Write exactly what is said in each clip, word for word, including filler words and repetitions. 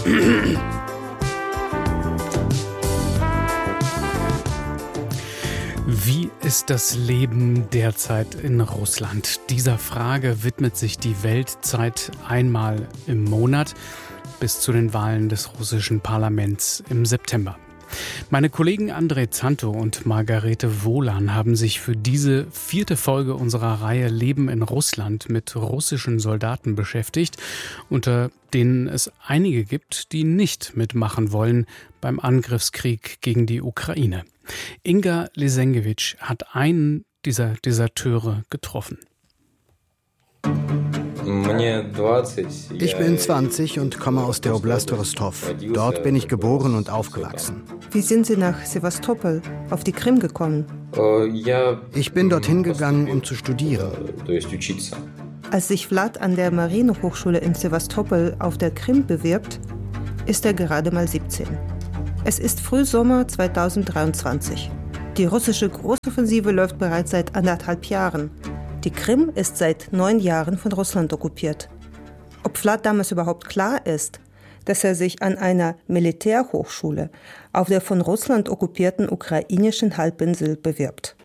Wie ist das Leben derzeit in Russland? Dieser Frage widmet sich die Weltzeit einmal im Monat bis zu den Wahlen des russischen Parlaments im September. Meine Kollegen Andrei Zanto und Margarete Wohlan haben sich für diese vierte Folge unserer Reihe Leben in Russland mit russischen Soldaten beschäftigt, unter denen es einige gibt, die nicht mitmachen wollen beim Angriffskrieg gegen die Ukraine. Inga Lesenkiewicz hat einen dieser Deserteure getroffen. Ich bin zwanzig und komme aus der Oblast Rostov. Dort bin ich geboren und aufgewachsen. Wie sind Sie nach Sewastopol, auf die Krim gekommen? Ich bin dorthin gegangen, um zu studieren. Als sich Vlad an der Marinehochschule in Sewastopol auf der Krim bewirbt, ist er gerade mal siebzehn. Es ist Frühsommer zweitausenddreiundzwanzig. Die russische Großoffensive läuft bereits seit anderthalb Jahren. Die Krim ist seit neun Jahren von Russland okkupiert. Ob Vlad damals überhaupt klar ist, dass er sich an einer Militärhochschule auf der von Russland okkupierten ukrainischen Halbinsel bewirbt?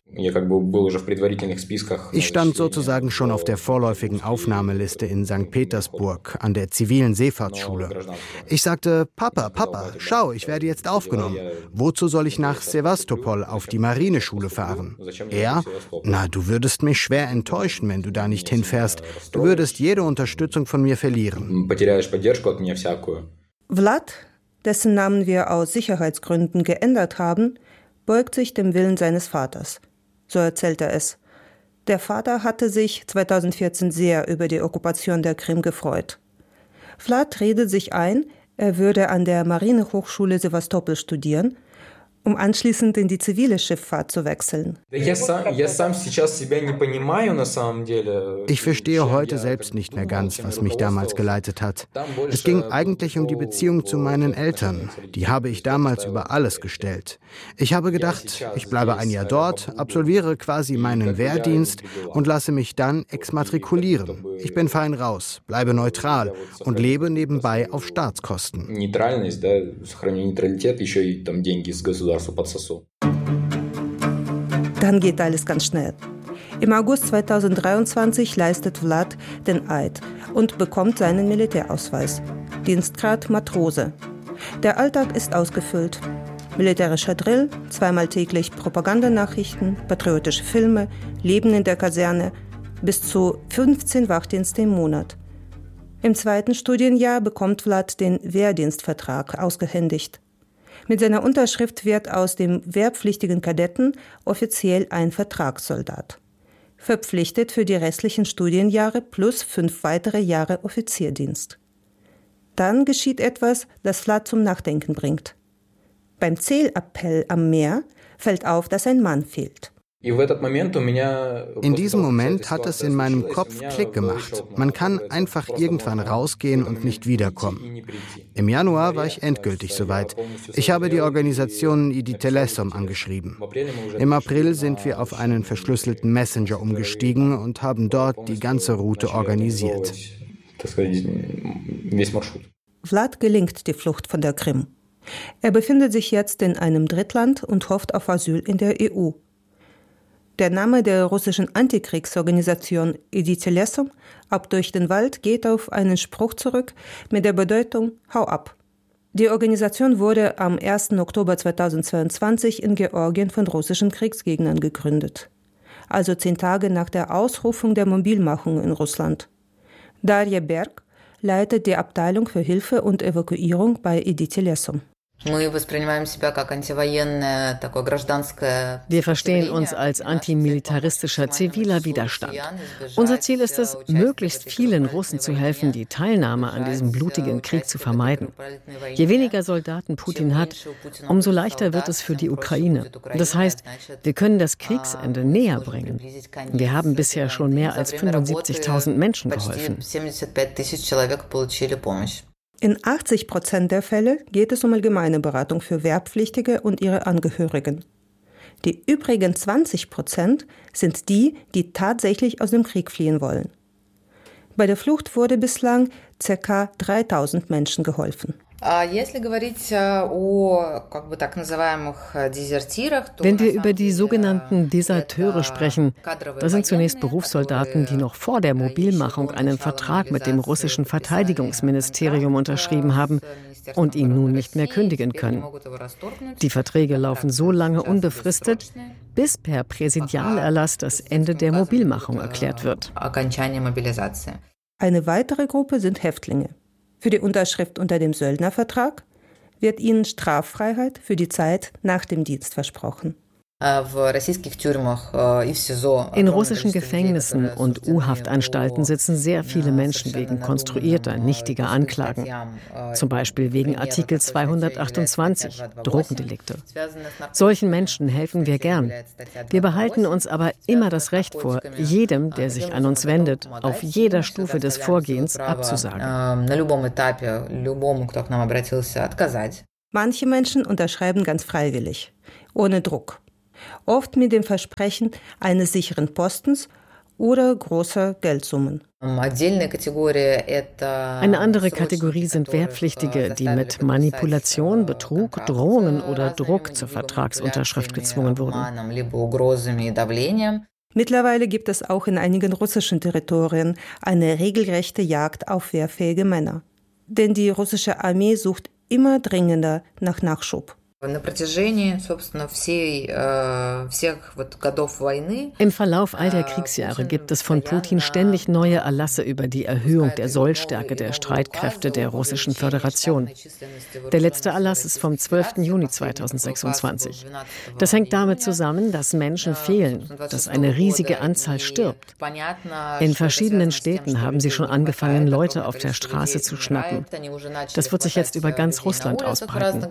Ich stand sozusagen schon auf der vorläufigen Aufnahmeliste in Sankt Petersburg an der zivilen Seefahrtsschule. Ich sagte, Papa, Papa, schau, ich werde jetzt aufgenommen. Wozu soll ich nach Sewastopol auf die Marineschule fahren? Er, na, du würdest mich schwer enttäuschen, wenn du da nicht hinfährst. Du würdest jede Unterstützung von mir verlieren. Vlad, dessen Namen wir aus Sicherheitsgründen geändert haben, beugt sich dem Willen seines Vaters. So erzählt er es. Der Vater hatte sich zweitausendvierzehn sehr über die Okkupation der Krim gefreut. Vlad redet sich ein, er würde an der Marinehochschule Sewastopol studieren, um anschließend in die zivile Schifffahrt zu wechseln. Ich verstehe heute selbst nicht mehr ganz, was mich damals geleitet hat. Es ging eigentlich um die Beziehung zu meinen Eltern. Die habe ich damals über alles gestellt. Ich habe gedacht, ich bleibe ein Jahr dort, absolviere quasi meinen Wehrdienst und lasse mich dann exmatrikulieren. Ich bin fein raus, bleibe neutral und lebe nebenbei auf Staatskosten. Dann geht alles ganz schnell. Im August zweitausenddreiundzwanzig leistet Vlad den Eid und bekommt seinen Militärausweis. Dienstgrad Matrose. Der Alltag ist ausgefüllt. Militärischer Drill, zweimal täglich Propagandanachrichten, patriotische Filme, Leben in der Kaserne, bis zu fünfzehn Wachdienste im Monat. Im zweiten Studienjahr bekommt Vlad den Wehrdienstvertrag ausgehändigt. Mit seiner Unterschrift wird aus dem wehrpflichtigen Kadetten offiziell ein Vertragssoldat. Verpflichtet für die restlichen Studienjahre plus fünf weitere Jahre Offizierdienst. Dann geschieht etwas, das Vlad zum Nachdenken bringt. Beim Zählappell am Meer fällt auf, dass ein Mann fehlt. In diesem Moment hat es in meinem Kopf Klick gemacht. Man kann einfach irgendwann rausgehen und nicht wiederkommen. Im Januar war ich endgültig soweit. Ich habe die Organisation I D Telesom angeschrieben. Im April sind wir auf einen verschlüsselten Messenger umgestiegen und haben dort die ganze Route organisiert. Vlad gelingt die Flucht von der Krim. Er befindet sich jetzt in einem Drittland und hofft auf Asyl in der E U. Der Name der russischen Antikriegsorganisation I D Telesom, ab durch den Wald, geht auf einen Spruch zurück mit der Bedeutung Hau ab. Die Organisation wurde am ersten Oktober zweitausendzweiundzwanzig in Georgien von russischen Kriegsgegnern gegründet. Also zehn Tage nach der Ausrufung der Mobilmachung in Russland. Darja Berg leitet die Abteilung für Hilfe und Evakuierung bei I D Telesom. Wir verstehen uns als antimilitaristischer ziviler Widerstand. Unser Ziel ist es, möglichst vielen Russen zu helfen, die Teilnahme an diesem blutigen Krieg zu vermeiden. Je weniger Soldaten Putin hat, umso leichter wird es für die Ukraine. Das heißt, wir können das Kriegsende näher bringen. Wir haben bisher schon mehr als fünfundsiebzigtausend Menschen geholfen. In achtzig Prozent der Fälle geht es um allgemeine Beratung für Wehrpflichtige und ihre Angehörigen. Die übrigen zwanzig Prozent sind die, die tatsächlich aus dem Krieg fliehen wollen. Bei der Flucht wurde bislang ca. dreitausend Menschen geholfen. Wenn wir über die sogenannten Deserteure sprechen, das sind zunächst Berufssoldaten, die noch vor der Mobilmachung einen Vertrag mit dem russischen Verteidigungsministerium unterschrieben haben und ihn nun nicht mehr kündigen können. Die Verträge laufen so lange unbefristet, bis per Präsidialerlass das Ende der Mobilmachung erklärt wird. Eine weitere Gruppe sind Häftlinge. Für die Unterschrift unter dem Söldnervertrag wird ihnen Straffreiheit für die Zeit nach dem Dienst versprochen. In russischen Gefängnissen und U-Haftanstalten sitzen sehr viele Menschen wegen konstruierter, nichtiger Anklagen. Zum Beispiel wegen Artikel zweihundertachtundzwanzig, Drogendelikte. Solchen Menschen helfen wir gern. Wir behalten uns aber immer das Recht vor, jedem, der sich an uns wendet, auf jeder Stufe des Vorgehens abzusagen. Manche Menschen unterschreiben ganz freiwillig, ohne Druck. Oft mit dem Versprechen eines sicheren Postens oder großer Geldsummen. Eine andere Kategorie sind Wehrpflichtige, die mit Manipulation, Betrug, Drohungen oder Druck zur Vertragsunterschrift gezwungen wurden. Mittlerweile gibt es auch in einigen russischen Territorien eine regelrechte Jagd auf wehrfähige Männer. Denn die russische Armee sucht immer dringender nach Nachschub. Im Verlauf all der Kriegsjahre gibt es von Putin ständig neue Erlasse über die Erhöhung der Sollstärke der Streitkräfte der Russischen Föderation. Der letzte Erlass ist vom zwölften Juni zweitausendsechsundzwanzig. Das hängt damit zusammen, dass Menschen fehlen, dass eine riesige Anzahl stirbt. In verschiedenen Städten haben sie schon angefangen, Leute auf der Straße zu schnappen. Das wird sich jetzt über ganz Russland ausbreiten.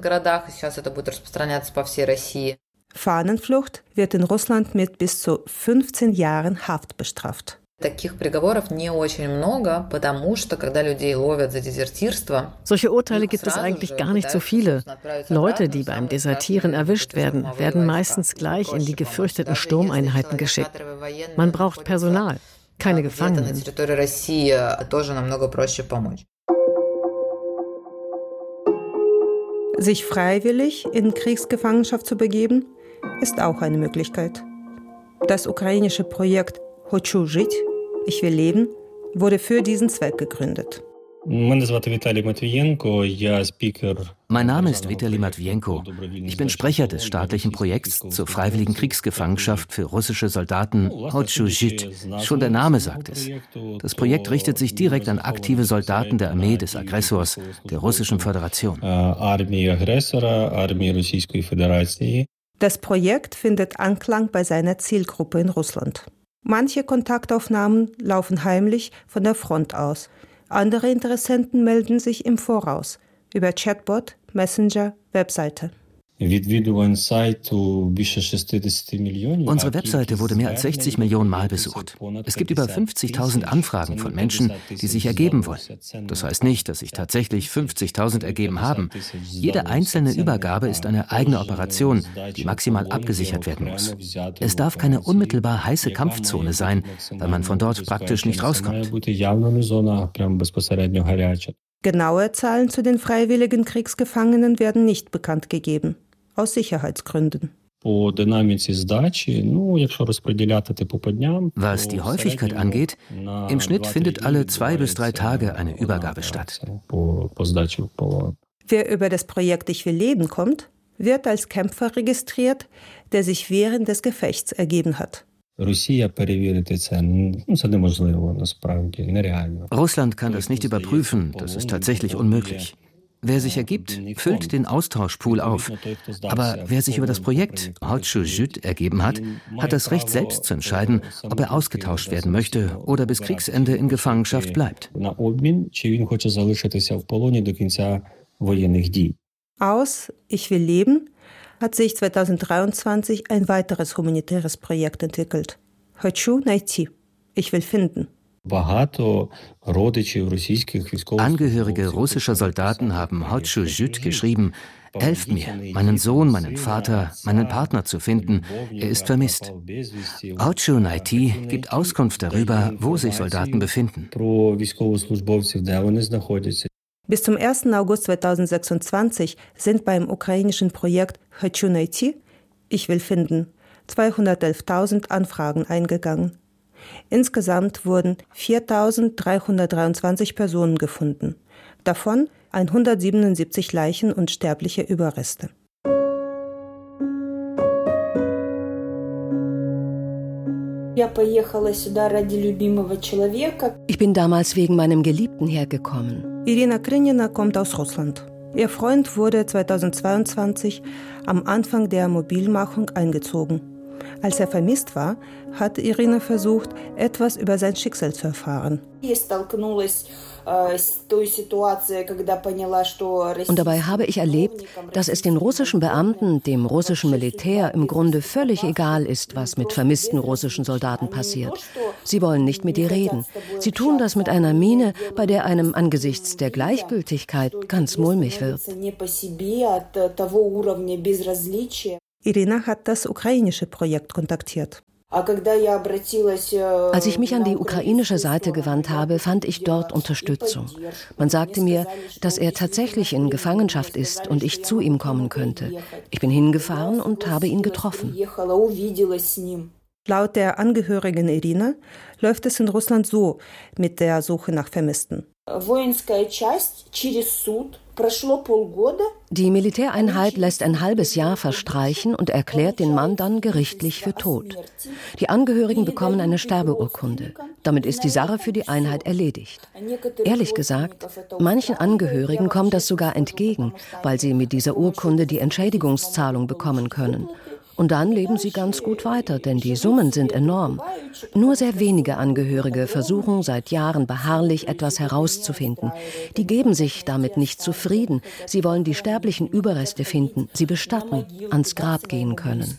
Fahnenflucht wird in Russland mit bis zu fünfzehn Jahren Haft bestraft. Solche Urteile gibt es eigentlich gar nicht so viele. Leute, die beim Desertieren erwischt werden, werden meistens gleich in die gefürchteten Sturmeinheiten geschickt. Man braucht Personal, keine Gefangenen. Sich freiwillig in Kriegsgefangenschaft zu begeben, ist auch eine Möglichkeit. Das ukrainische Projekt «Хочу жить», ich will leben, wurde für diesen Zweck gegründet. Mein Name ist Vitali Matvienko. Ich bin Sprecher des staatlichen Projekts zur freiwilligen Kriegsgefangenschaft für russische Soldaten «Хочу жить». Schon der Name sagt es. Das Projekt richtet sich direkt an aktive Soldaten der Armee des Aggressors, der Russischen Föderation. Das Projekt findet Anklang bei seiner Zielgruppe in Russland. Manche Kontaktaufnahmen laufen heimlich von der Front aus. Andere Interessenten melden sich im Voraus über Chatbot, Messenger, Webseite. Unsere Webseite wurde mehr als sechzig Millionen Mal besucht. Es gibt über fünfzigtausend Anfragen von Menschen, die sich ergeben wollen. Das heißt nicht, dass sich tatsächlich fünfzigtausend ergeben haben. Jede einzelne Übergabe ist eine eigene Operation, die maximal abgesichert werden muss. Es darf keine unmittelbar heiße Kampfzone sein, weil man von dort praktisch nicht rauskommt. Genaue Zahlen zu den freiwilligen Kriegsgefangenen werden nicht bekannt gegeben. Aus Sicherheitsgründen. Was die Häufigkeit angeht, im Schnitt findet alle zwei bis drei Tage eine Übergabe statt. Wer über das Projekt Ich will leben kommt, wird als Kämpfer registriert, der sich während des Gefechts ergeben hat. Russland kann das nicht überprüfen, das ist tatsächlich unmöglich. Wer sich ergibt, füllt den Austauschpool auf. Aber wer sich über das Projekt «Хочу жить» ergeben hat, hat das Recht, selbst zu entscheiden, ob er ausgetauscht werden möchte oder bis Kriegsende in Gefangenschaft bleibt. Aus Ich will leben hat sich zweitausenddreiundzwanzig ein weiteres humanitäres Projekt entwickelt. «Хочу найти», ich will finden. Angehörige russischer Soldaten haben «Хочу жить» geschrieben: Helft mir, meinen Sohn, meinen Vater, meinen Partner zu finden. Er ist vermisst. «Хочу найти» gibt Auskunft darüber, wo sich Soldaten befinden. Bis zum ersten August zweitausendsechsundzwanzig sind beim ukrainischen Projekt Хочу найти, ich will finden, zweihundertelftausend Anfragen eingegangen. Insgesamt wurden viertausenddreihundertdreiundzwanzig Personen gefunden, davon hundertsiebenundsiebzig Leichen und sterbliche Überreste. Ich bin damals wegen meinem Geliebten hergekommen. Irina Krynina kommt aus Russland. Ihr Freund wurde zweitausendzweiundzwanzig am Anfang der Mobilmachung eingezogen. Als er vermisst war, hat Irina versucht, etwas über sein Schicksal zu erfahren. Und dabei habe ich erlebt, dass es den russischen Beamten, dem russischen Militär im Grunde völlig egal ist, was mit vermissten russischen Soldaten passiert. Sie wollen nicht mit dir reden. Sie tun das mit einer Miene, bei der einem angesichts der Gleichgültigkeit ganz mulmig wird. Irina hat das ukrainische Projekt kontaktiert. Als ich mich an die ukrainische Seite gewandt habe, fand ich dort Unterstützung. Man sagte mir, dass er tatsächlich in Gefangenschaft ist und ich zu ihm kommen könnte. Ich bin hingefahren und habe ihn getroffen. Laut der Angehörigen Irina läuft es in Russland so mit der Suche nach Vermissten. Die Militäreinheit lässt ein halbes Jahr verstreichen und erklärt den Mann dann gerichtlich für tot. Die Angehörigen bekommen eine Sterbeurkunde. Damit ist die Sache für die Einheit erledigt. Ehrlich gesagt, manchen Angehörigen kommt das sogar entgegen, weil sie mit dieser Urkunde die Entschädigungszahlung bekommen können. Und dann leben sie ganz gut weiter, denn die Summen sind enorm. Nur sehr wenige Angehörige versuchen seit Jahren beharrlich etwas herauszufinden. Die geben sich damit nicht zufrieden. Sie wollen die sterblichen Überreste finden, sie bestatten, ans Grab gehen können.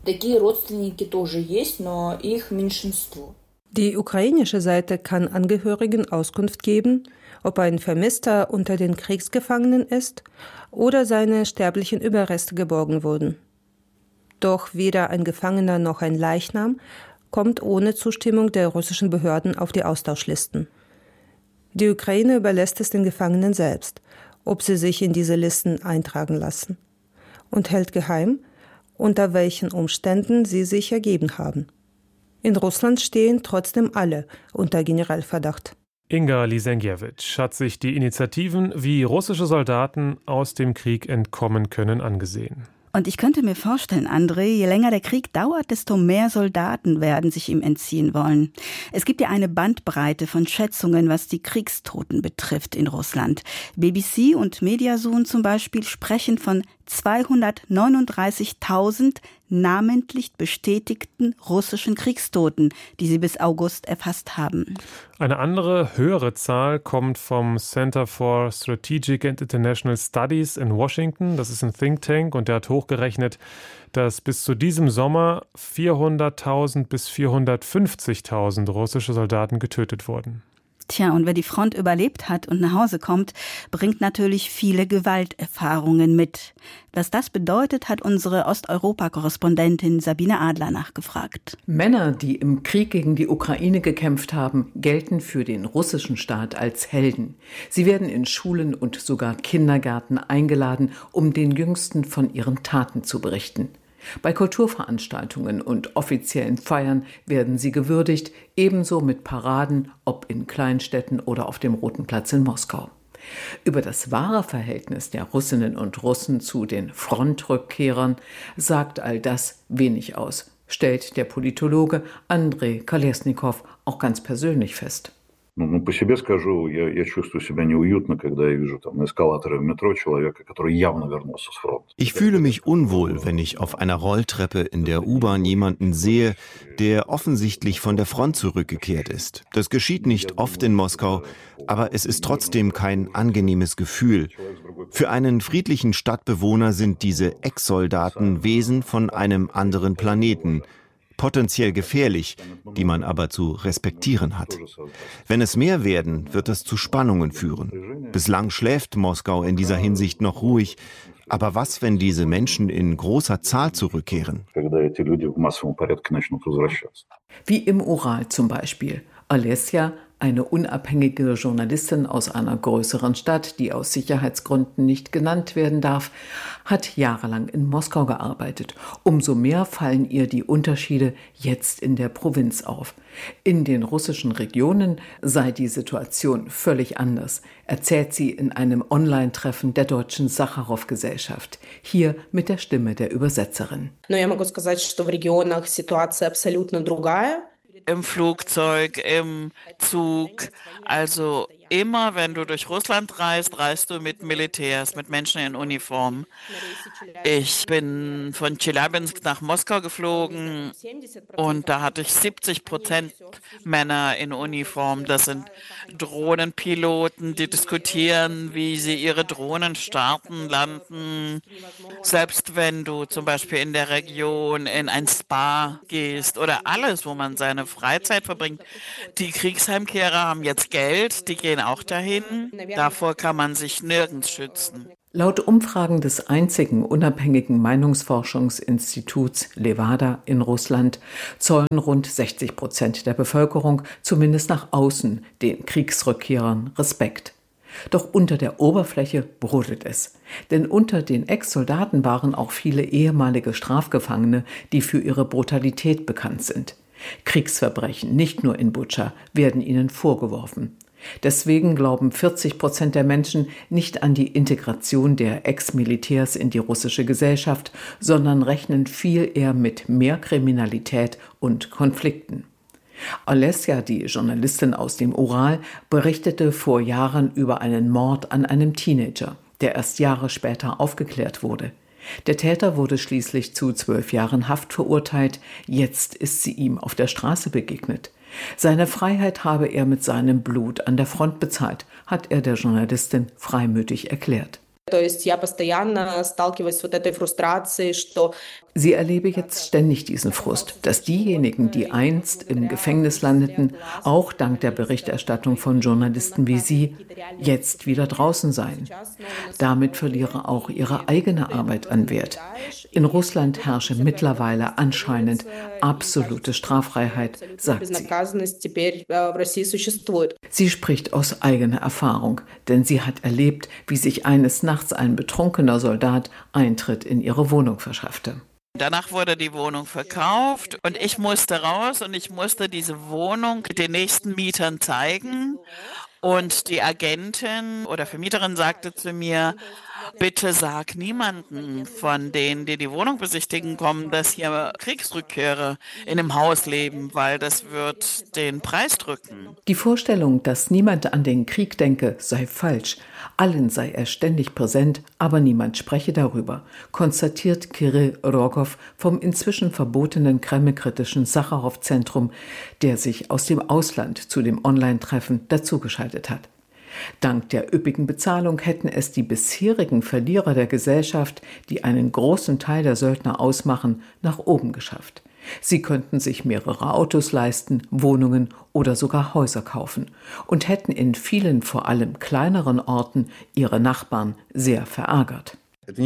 Die ukrainische Seite kann Angehörigen Auskunft geben, ob ein Vermisster unter den Kriegsgefangenen ist oder seine sterblichen Überreste geborgen wurden. Doch weder ein Gefangener noch ein Leichnam kommt ohne Zustimmung der russischen Behörden auf die Austauschlisten. Die Ukraine überlässt es den Gefangenen selbst, ob sie sich in diese Listen eintragen lassen, und hält geheim, unter welchen Umständen sie sich ergeben haben. In Russland stehen trotzdem alle unter Generalverdacht. Inga Lisenkiewicz hat sich die Initiativen, wie russische Soldaten aus dem Krieg entkommen können, angesehen. Und ich könnte mir vorstellen, André, je länger der Krieg dauert, desto mehr Soldaten werden sich ihm entziehen wollen. Es gibt ja eine Bandbreite von Schätzungen, was die Kriegstoten betrifft in Russland. B B C und Mediasun zum Beispiel sprechen von zweihundertneununddreißigtausend namentlich bestätigten russischen Kriegstoten, die sie bis August erfasst haben. Eine andere, höhere Zahl kommt vom Center for Strategic and International Studies in Washington. Das ist ein Think Tank und der hat hochgerechnet, dass bis zu diesem Sommer vierhunderttausend bis vierhundertfünfzigtausend russische Soldaten getötet wurden. Tja, und wer die Front überlebt hat und nach Hause kommt, bringt natürlich viele Gewalterfahrungen mit. Was das bedeutet, hat unsere Osteuropa-Korrespondentin Sabine Adler nachgefragt. Männer, die im Krieg gegen die Ukraine gekämpft haben, gelten für den russischen Staat als Helden. Sie werden in Schulen und sogar Kindergärten eingeladen, um den Jüngsten von ihren Taten zu berichten. Bei Kulturveranstaltungen und offiziellen Feiern werden sie gewürdigt, ebenso mit Paraden, ob in Kleinstädten oder auf dem Roten Platz in Moskau. Über das wahre Verhältnis der Russinnen und Russen zu den Frontrückkehrern sagt all das wenig aus, stellt der Politologe Andrei Kolesnikow auch ganz persönlich fest. Ну, по себе скажу, я, я чувствую себя неуютно, когда я вижу там на эскалаторе в метро человека, который явно вернулся с фронта. Ich fühle mich unwohl, wenn ich auf einer Rolltreppe in der U-Bahn jemanden sehe, der offensichtlich von der Front zurückgekehrt ist. Das geschieht nicht oft in Moskau, aber es ist trotzdem kein angenehmes Gefühl. Für einen friedlichen Stadtbewohner sind diese Ex-Soldaten Wesen von einem anderen Planeten. Potenziell gefährlich, die man aber zu respektieren hat. Wenn es mehr werden, wird es zu Spannungen führen. Bislang schläft Moskau in dieser Hinsicht noch ruhig. Aber was, wenn diese Menschen in großer Zahl zurückkehren? Wie im Ural zum Beispiel. Alessia, Eine unabhängige Journalistin aus einer größeren Stadt, die aus Sicherheitsgründen nicht genannt werden darf, hat jahrelang in Moskau gearbeitet. Umso mehr fallen ihr die Unterschiede jetzt in der Provinz auf. In den russischen Regionen sei die Situation völlig anders, erzählt sie in einem Online-Treffen der Deutschen Sacharow-Gesellschaft. Hier mit der Stimme der Übersetzerin. Im Flugzeug, im Zug, also immer, wenn du durch Russland reist, reist du mit Militärs, mit Menschen in Uniform. Ich bin von Tscheljabinsk nach Moskau geflogen und da hatte ich siebzig Prozent Männer in Uniform. Das sind Drohnenpiloten, die diskutieren, wie sie ihre Drohnen starten, landen. Selbst wenn du zum Beispiel in der Region in ein Spa gehst oder alles, wo man seine Freizeit verbringt. Die Kriegsheimkehrer haben jetzt Geld, die gehen auch dahin. Davor kann man sich nirgends schützen. Laut Umfragen des einzigen unabhängigen Meinungsforschungsinstituts Levada in Russland zollen rund sechzig Prozent der Bevölkerung zumindest nach außen den Kriegsrückkehrern Respekt. Doch unter der Oberfläche brodelt es. Denn unter den Ex-Soldaten waren auch viele ehemalige Strafgefangene, die für ihre Brutalität bekannt sind. Kriegsverbrechen, nicht nur in Butscha, werden ihnen vorgeworfen. Deswegen glauben vierzig Prozent der Menschen nicht an die Integration der Ex-Militärs in die russische Gesellschaft, sondern rechnen viel eher mit mehr Kriminalität und Konflikten. Olesja, die Journalistin aus dem Ural, berichtete vor Jahren über einen Mord an einem Teenager, der erst Jahre später aufgeklärt wurde. Der Täter wurde schließlich zu zwölf Jahren Haft verurteilt. Jetzt ist sie ihm auf der Straße begegnet. Seine Freiheit habe er mit seinem Blut an der Front bezahlt, hat er der Journalistin freimütig erklärt. Sie erlebe jetzt ständig diesen Frust, dass diejenigen, die einst im Gefängnis landeten, auch dank der Berichterstattung von Journalisten wie Sie, jetzt wieder draußen seien. Damit verliere auch ihre eigene Arbeit an Wert. In Russland herrsche mittlerweile anscheinend absolute Straffreiheit, sagt sie. Sie spricht aus eigener Erfahrung, denn sie hat erlebt, wie sich eines Nachts ein betrunkener Soldat Eintritt in ihre Wohnung verschaffte. Danach wurde die Wohnung verkauft und ich musste raus und ich musste diese Wohnung den nächsten Mietern zeigen. Und die Agentin oder Vermieterin sagte zu mir, bitte sag niemanden von denen, die die Wohnung besichtigen kommen, dass hier Kriegsrückkehrer in dem Haus leben, weil das wird den Preis drücken. Die Vorstellung, dass niemand an den Krieg denke, sei falsch. Allen sei er ständig präsent, aber niemand spreche darüber, konstatiert Kirill Rogow vom inzwischen verbotenen kremlkritischen Sacharow-Zentrum, der sich aus dem Ausland zu dem Online-Treffen dazugeschaltet hat. Dank der üppigen Bezahlung hätten es die bisherigen Verlierer der Gesellschaft, die einen großen Teil der Söldner ausmachen, nach oben geschafft. Sie könnten sich mehrere Autos leisten, Wohnungen oder sogar Häuser kaufen und hätten in vielen, vor allem kleineren Orten, ihre Nachbarn sehr verärgert.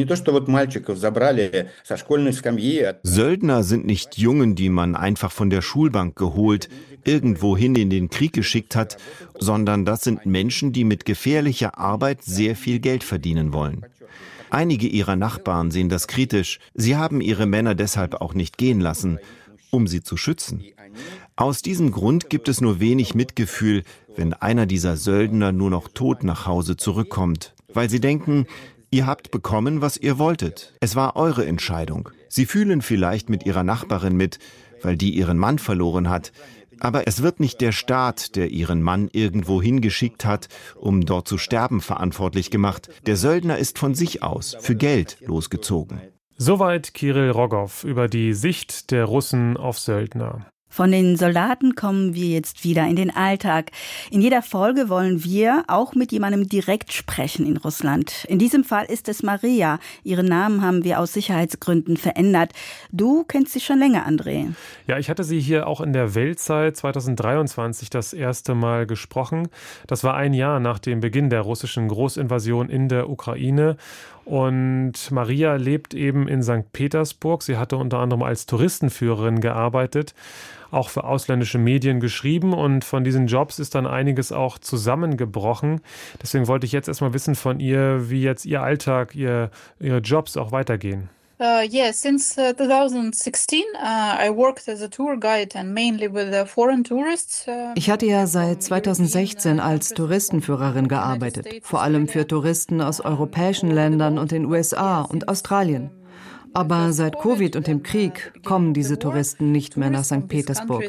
Söldner sind nicht Jungen, die man einfach von der Schulbank geholt, irgendwohin in den Krieg geschickt hat, sondern das sind Menschen, die mit gefährlicher Arbeit sehr viel Geld verdienen wollen. Einige ihrer Nachbarn sehen das kritisch. Sie haben ihre Männer deshalb auch nicht gehen lassen, um sie zu schützen. Aus diesem Grund gibt es nur wenig Mitgefühl, wenn einer dieser Söldner nur noch tot nach Hause zurückkommt, weil sie denken, ihr habt bekommen, was ihr wolltet. Es war eure Entscheidung. Sie fühlen vielleicht mit ihrer Nachbarin mit, weil die ihren Mann verloren hat. Aber es wird nicht der Staat, der ihren Mann irgendwo hingeschickt hat, um dort zu sterben, verantwortlich gemacht. Der Söldner ist von sich aus, für Geld, losgezogen. Soweit Kirill Rogow über die Sicht der Russen auf Söldner. Von den Soldaten kommen wir jetzt wieder in den Alltag. In jeder Folge wollen wir auch mit jemandem direkt sprechen in Russland. In diesem Fall ist es Maria. Ihren Namen haben wir aus Sicherheitsgründen verändert. Du kennst sie schon länger, André. Ja, ich hatte sie hier auch in der Weltzeit zweitausenddreiundzwanzig das erste Mal gesprochen. Das war ein Jahr nach dem Beginn der russischen Großinvasion in der Ukraine. Und Maria lebt eben in Sankt Petersburg. Sie hatte unter anderem als Touristenführerin gearbeitet. auch für ausländische Medien geschrieben und von diesen Jobs ist dann einiges auch zusammengebrochen. Deswegen wollte ich jetzt erstmal wissen von ihr, wie jetzt Ihr Alltag, ihr, Ihre Jobs auch weitergehen. Uh, yeah, since uh, twenty sixteen, uh, I worked as a tour guide and mainly with uh, foreign tourists. Uh, ich hatte ja seit zweitausendsechzehn als Touristenführerin gearbeitet, vor allem für Touristen aus europäischen Ländern und den U S A und Australien. Aber seit Covid und dem Krieg kommen diese Touristen nicht mehr nach Sankt Petersburg.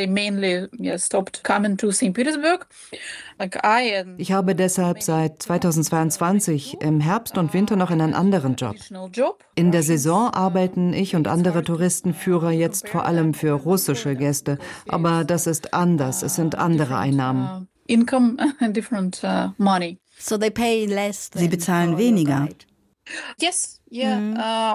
Ich habe deshalb seit zweitausendzweiundzwanzig im Herbst und Winter noch einen anderen Job. In der Saison arbeiten ich und andere Touristenführer jetzt vor allem für russische Gäste. Aber das ist anders, es sind andere Einnahmen. Sie bezahlen weniger. Ja,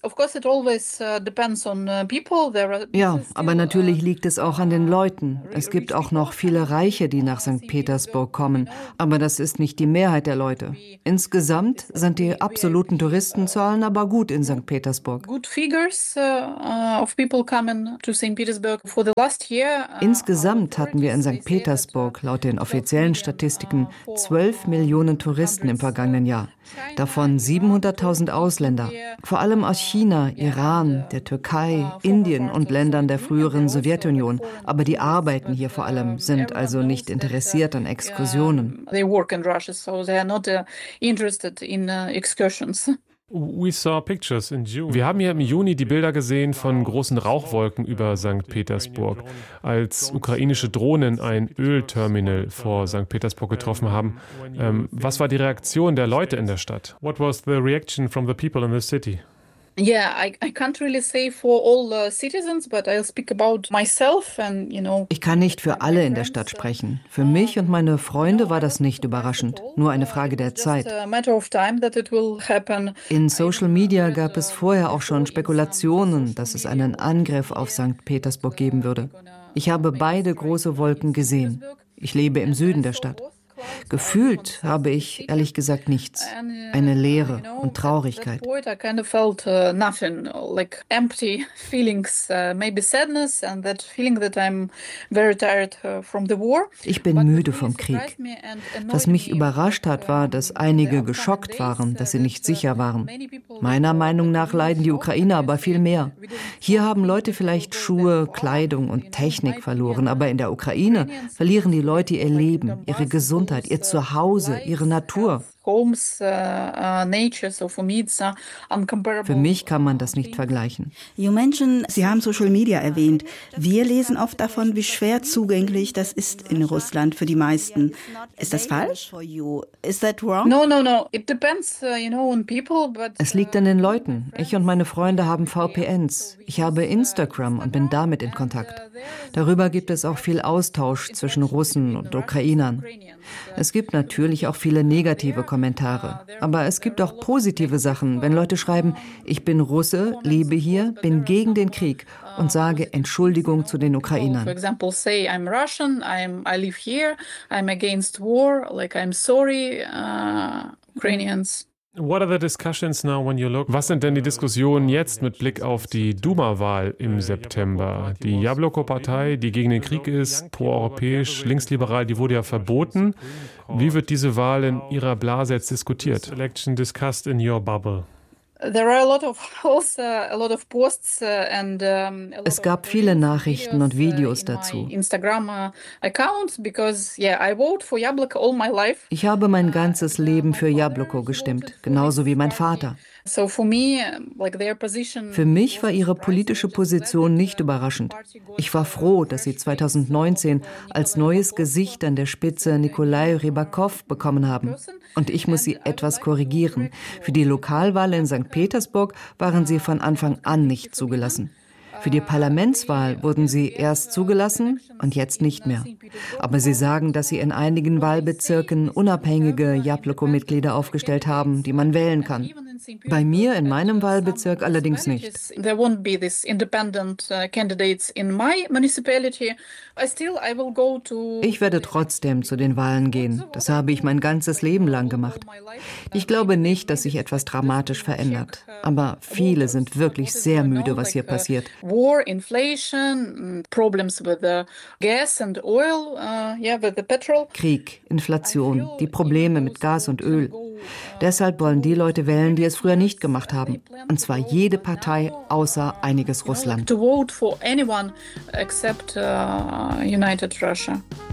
aber natürlich liegt es auch an den Leuten. Es gibt auch noch viele Reiche, die nach Sankt Petersburg kommen. Aber das ist nicht die Mehrheit der Leute. Insgesamt sind die absoluten Touristenzahlen aber gut in Sankt Petersburg. Insgesamt hatten wir in Sankt Petersburg laut den offiziellen Statistiken zwölf Millionen Touristen im vergangenen Jahr. Davon siebenhunderttausend Ausländer, vor allem aus China, Iran, der Türkei, Indien und Ländern der früheren Sowjetunion. Aber die arbeiten hier vor allem, sind also nicht interessiert an Exkursionen. We saw pictures in June. Wir haben hier im Juni die Bilder gesehen von großen Rauchwolken über Sankt Petersburg, als ukrainische Drohnen ein Ölterminal vor Sankt Petersburg getroffen haben. Ähm, was war die Reaktion der Leute in der Stadt? What was the reaction from the people in the city? Yeah, I, I can't really say for all uh, citizens, but I'll speak about myself and, you know. Ich kann nicht für alle in der Stadt sprechen. Für mich und meine Freunde war das nicht überraschend, nur eine Frage der Zeit. In Social Media gab es vorher auch schon Spekulationen, dass es einen Angriff auf Sankt Petersburg geben würde. Ich habe beide große Wolken gesehen. Ich lebe im Süden der Stadt. Gefühlt habe ich ehrlich gesagt nichts. Eine Leere und Traurigkeit. Ich bin müde vom Krieg. Was mich überrascht hat, war, dass einige geschockt waren, dass sie nicht sicher waren. Meiner Meinung nach leiden die Ukrainer aber viel mehr. Hier haben Leute vielleicht Schuhe, Kleidung und Technik verloren, aber in der Ukraine verlieren die Leute ihr Leben, ihre Gesundheit, ihr Zuhause, ihre Natur. Für mich kann man das nicht vergleichen. You mentioned, Sie haben Social Media erwähnt. Wir lesen oft davon, wie schwer zugänglich das ist in Russland für die meisten. Ist das falsch? Is that wrong? No, no, no. It depends, you know, on people, but es liegt an den Leuten. Ich und meine Freunde haben V P Ns. Ich habe Instagram und bin damit in Kontakt. Darüber gibt es auch viel Austausch zwischen Russen und Ukrainern. Es gibt natürlich auch viele negative Kommentare. Aber es gibt auch positive Sachen, wenn Leute schreiben, ich bin Russe, lebe hier, bin gegen den Krieg und sage Entschuldigung zu den Ukrainern. For example, say I'm Russian, I'm, I live here, I'm against war, like I'm sorry, uh, Ukrainians. What are the discussions now when you look? Was sind denn die Diskussionen jetzt mit Blick auf die Duma-Wahl im September? Die Jabloko-Partei, die gegen den Krieg ist, proeuropäisch, linksliberal, die wurde ja verboten. Wie wird diese Wahl in Ihrer Blase jetzt diskutiert? Election discussed in your bubble. Es gab viele Nachrichten und Videos dazu. Ich habe mein ganzes Leben für Jabloko gestimmt, genauso wie mein Vater. Für mich war ihre politische Position nicht überraschend. Ich war froh, dass sie zweitausendneunzehn als neues Gesicht an der Spitze Nikolai Rybakov bekommen haben. Und ich muss sie etwas korrigieren. Für die Lokalwahl in Sankt Petersburg waren sie von Anfang an nicht zugelassen. Für die Parlamentswahl wurden sie erst zugelassen und jetzt nicht mehr. Aber sie sagen, dass sie in einigen Wahlbezirken unabhängige Jabloko-Mitglieder aufgestellt haben, die man wählen kann. Bei mir in meinem Wahlbezirk allerdings nicht. Ich werde trotzdem zu den Wahlen gehen. Das habe ich mein ganzes Leben lang gemacht. Ich glaube nicht, dass sich etwas dramatisch verändert. Aber viele sind wirklich sehr müde, was hier passiert. War, inflation, problems with the gas and oil, uh, yeah, with the petrol. Krieg, Inflation, die Probleme mit Gas und Öl. Deshalb wollen die Leute wählen, die es früher nicht gemacht haben. Und zwar jede Partei außer Einiges Russland. To vote for anyone except uh, United Russia.